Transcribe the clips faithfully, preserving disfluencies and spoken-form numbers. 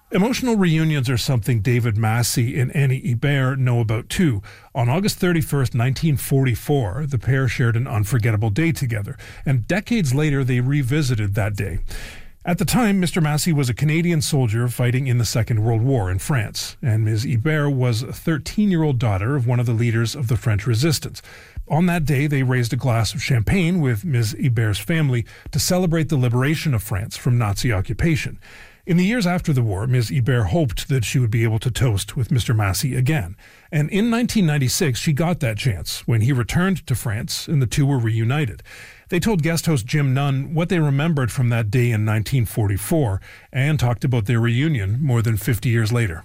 Emotional reunions are something David Massey and Annie Hebert know about too. On August thirty-first, nineteen forty-four, the pair shared an unforgettable day together, and decades later they revisited that day. At the time, Mister Massey was a Canadian soldier fighting in the Second World War in France, and Miz Hebert was a thirteen-year-old daughter of one of the leaders of the French resistance. On that day, they raised a glass of champagne with Miz Hebert's family to celebrate the liberation of France from Nazi occupation. In the years after the war, Miz Hebert hoped that she would be able to toast with Mister Massey again. And in nineteen ninety-six, she got that chance when he returned to France and the two were reunited. They told guest host Jim Nunn what they remembered from that day in nineteen forty-four and talked about their reunion more than fifty years later.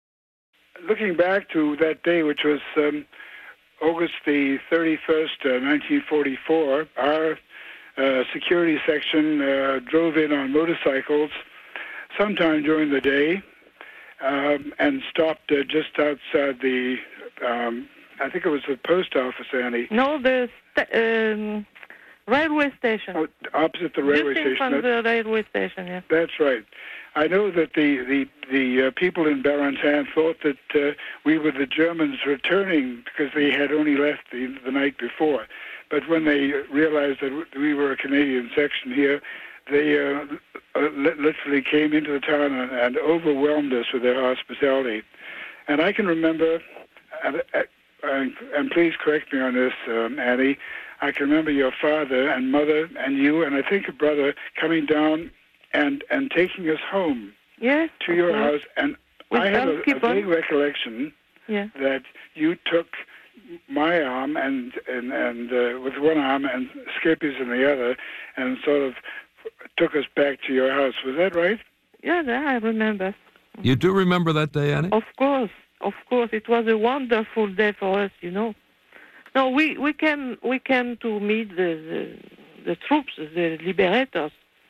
Looking back to that day, which was um, August the thirty-first, uh, nineteen forty-four, our uh, security section uh, drove in on motorcycles sometime during the day um, and stopped uh, just outside the, um, I think it was the post office, Annie. No, the st- um, railway station. Oh, opposite the railway Just in station. front of the railway station, yeah. That's right. I know that the the the uh, people in Barentin thought that uh, we were the Germans returning because they had only left the, the night before. But when they realized that we were a Canadian section here, they uh, literally came into the town and, and overwhelmed us with their hospitality. And I can remember, and, and please correct me on this, um, Annie, I can remember your father and mother and you and I think a brother coming down and, and taking us home yes, to your course. house. And With I have a, a vague recollection yeah. that you took my arm and and, and uh, with one arm and Skippy's in the other and sort of took us back to your house. Was that right? Yeah, I remember. You do remember that day, Annie? Of course, of course. It was a wonderful day for us, you know. No, we, we came we came to meet the the, the troops, the liberators,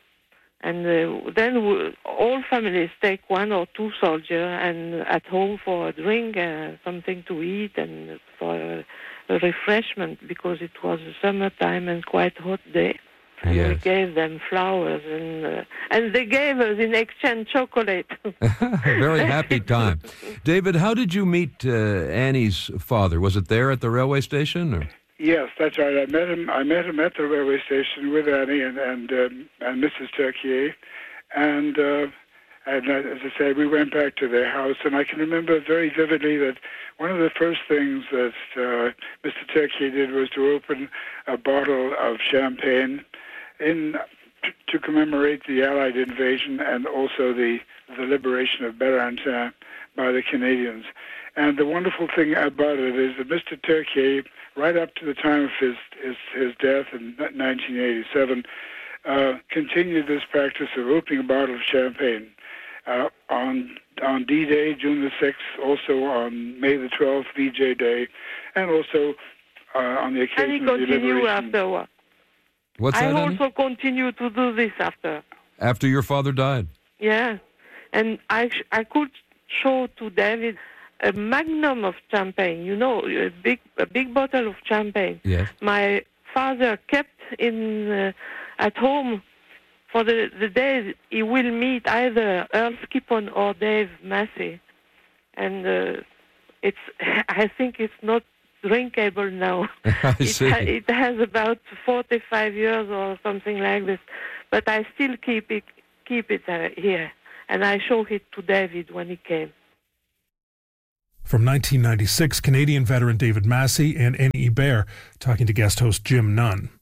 and uh, then we, all families take one or two soldiers and at home for a drink, uh, something to eat, and for a, a refreshment because it was a summertime and quite hot day. And yes. we gave them flowers, and uh, and they gave us in exchange chocolate. Very happy time. David, how did you meet uh, Annie's father? Was it there at the railway station? Or? Yes, that's right. I met him. I met him at the railway station with Annie and and um, and Missus Turquier, and uh, and uh, as I said, we went back to their house, and I can remember very vividly that one of the first things that uh, Mister Turquier did was to open a bottle of champagne in t- to commemorate the Allied invasion and also the, the liberation of Barentin by the Canadians. And the wonderful thing about it is that Mister Turquier, right up to the time of his his, his death in nineteen eighty-seven, uh, continued this practice of opening a bottle of champagne uh, on on D-Day, June the sixth, also on May the twelfth, V J Day, and also uh, on the occasion and he of the continued liberation. afterward. What's I that, also Annie? continue to do this after. After your father died? Yeah, and I sh- I could show to David a magnum of champagne. You know, a big a big bottle of champagne. Yes. My father kept in uh, at home for the the days he will meet either Earl Skippon or Dave Massey, and uh, it's I think it's not drinkable now. I it, see. ha- it has about forty-five years or something like this, but I still keep it keep it uh, here, and I show it to David when he came. From nineteen ninety-six, Canadian veteran David Massey and Annie Hebert talking to guest host Jim Nunn.